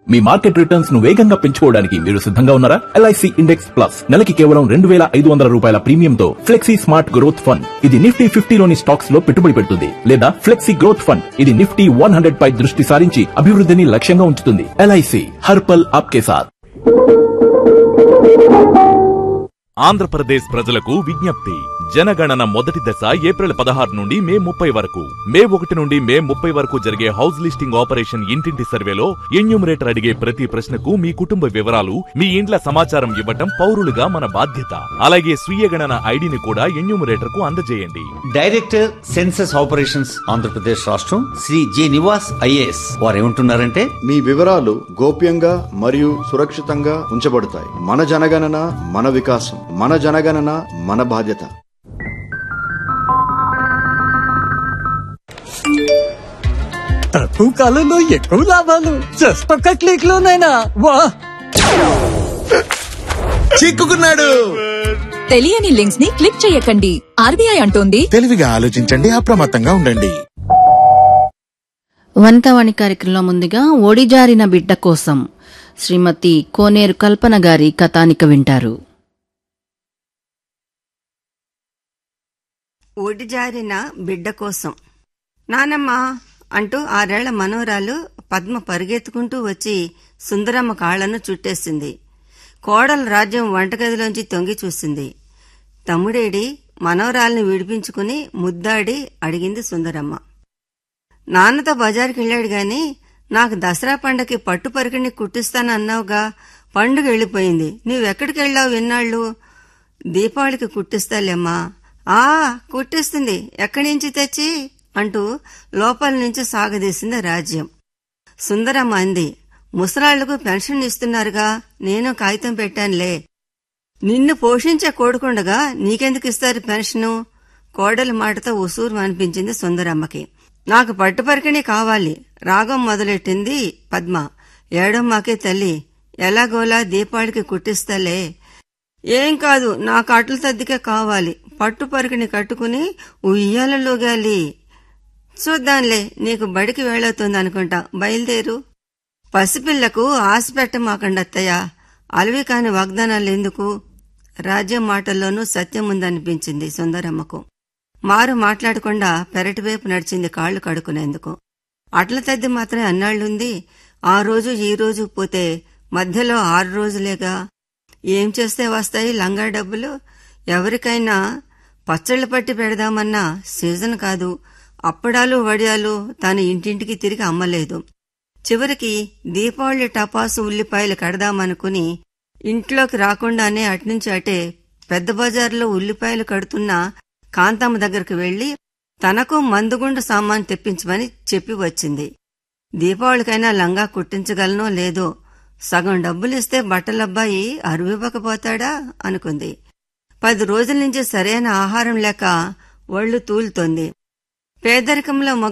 మీ market returns ను వేగంగా పెంచుకోవడానికి మీరు సిద్ధంగా ఉన్నారా? LIC ఇండెక్స్ ప్లస్ నెలకి కేవలం 2,500 రూపాయల ప్రీమియంతో ఫ్లెక్సీ స్మార్ట్ గ్రోత్ ఫండ్. ఇది నిఫ్టీ 50లోని స్టాక్స్ లో పెట్టుబడి పెడుతుంది. లేదా ఫ్లెక్సీ గ్రోత్ ఫండ్, ఇది నిఫ్టీ 100 పై దృష్టి సారించి అభివృద్ధిని లక్ష్యంగా ఉంచుతుంది. LIC హర్ పల్ ఆప్కే సాథ్. ఆంధ్రప్రదేశ్ ప్రజలకు విజ్ఞప్తి. జనగణన మొదటి దశ ఏప్రిల్ 16 నుండి మే 30 వరకు, మే 1 నుండి మే 30 వరకు జరిగే హౌస్ లిస్టింగ్ ఆపరేషన్ ఇంటింటి సర్వేలో ఎన్యూమరేటర్ అడిగే ప్రతి ప్రశ్నకు మీ కుటుంబ వివరాలు, మీ ఇండ్ల సమాచారం ఇవ్వటం పౌరులుగా మన బాధ్యత. అలాగే స్వీయ గణన ఐడిని కూడా ఎన్యూమరేటర్ కు అందజేయండి. డైరెక్టర్ సెన్సస్ ఆపరేషన్స్ ఆంధ్రప్రదేశ్ రాష్ట్రం శ్రీ జె నివాస్ IAS వారు ఏమంటున్నారంటే, మీ వివరాలు గోప్యంగా మరియు సురక్షితంగా ఉంచబడతాయి. మన జనగణన మన వికాసం, మన జనగణన మన బాధ్యత. తక్కువ కాలంలో ఎక్కువ లాభాలు జస్ట్ ఒక్క క్లిక్ లోనైనా వా! చిక్కుకున్నాడు. తెలియని లింక్స్ ని క్లిక్ చేయకండి. RBI అంటోంది, తెలివిగా ఆలోచించండి, అప్రమత్తంగా ఉండండి. వంతవాణి కార్యక్రమంలో ముందుగా ఓడిజారిన బిడ్డ కోసం శ్రీమతి కోనేరు కల్పన గారి కథానిక వింటారు. ఓడిజారిన బిడ్డ కోసం. నానమ్మా అంటూ 6 ఏళ్ల మనోరాలు పద్మ పరుగెత్తుకుంటూ వచ్చి సుందరమ్మ కాళ్లను చుట్టేసింది. కోడల రాజ్యం వంటగదిలోంచి తొంగి చూసింది. తమ్ముడేడి మనోరాల్ని విడిపించుకుని ముద్దాడి అడిగింది సుందరమ్మ. నాన్నతో బజారుకెళ్ళాడు గాని నాకు దసరా పండగకి పట్టు పరికిణి కుట్టిస్తానన్నావుగా, పండుగ వెళ్ళిపోయింది. నువ్వెక్కడికెళ్ళావు ఇన్నాళ్ళు? దీపావళికి కుట్టిస్తాలేమ్మా. కుట్టిస్తుంది, ఎక్కడి నుంచి తెచ్చి అంటూ లోపల నుంచి సాగదీసింది రాజ్యం. సుందరమ్మ అంది, ముసలాళ్లకు పెన్షన్ ఇస్తున్నారుగా, నేను కాగితం పెట్టానులే. నిన్ను పోషించే కోడుకుండగా నీకెందుకు ఇస్తారు పెన్షను? కోడల మాటతో ఉసూరు అనిపించింది సుందరమ్మకి. నాకు పట్టుపరికిణి కావాలి, రాగం మొదలెట్టింది పద్మ. ఏడమ్మాకే తల్లి, ఎలాగోలా దీపావళికి కుట్టిస్తాలే. ఏం కాదు, నాకు అట్ల తద్దికే కావాలి, పట్టుపరికిణి కట్టుకుని ఉయ్యాలలోగాలి. చూద్దాంలే, నీకు బడికి వేళవుతుంది అనుకుంటా, బయలుదేరు. పసిపిల్లకు ఆశ పెట్టమాకండత్తయ్య, అలవి కాని వాగ్దానాలెందుకు? రాజ్యం మాటల్లోనూ సత్యం ఉందనిపించింది సుందరమ్మకు. మారు మాట్లాడకుండా పెరటివైపు నడిచింది కాళ్లు కడుకునేందుకు. అట్ల తద్ది మాత్రమే అన్నాళ్లుంది. ఆ రోజు ఈ రోజు పోతే మధ్యలో 6 రోజులేగా. ఏం చేస్తే వస్తాయి లంగా డబ్బులు? ఎవరికైనా పచ్చళ్లు పట్టి పెడదామన్నా సీజన్ కాదు. అప్పడాలు వడియాలు తన ఇంటింటికి తిరిగి అమ్మలేదు. చివరికి దీపావళి టపాసు ఉల్లిపాయలు కడదామనుకుని ఇంట్లోకి రాకుండానే అట్నుంచి అటే పెద్ద బజారులో ఉల్లిపాయలు కడుతున్న కాంతమ్మ దగ్గరకు వెళ్లి తనకు మందుగుండు సామాను తెప్పించమని చెప్పి వచ్చింది. దీపావళికైనా లంగా కుట్టించగలనో లేదో, సగం డబ్బులిస్తే బట్టలబ్బాయి అరువివ్వకపోతాడా అనుకుంది. 10 రోజుల నుంచి సరైన ఆహారం లేక ఒళ్ళు తూలుతోంది. పేదరికంలో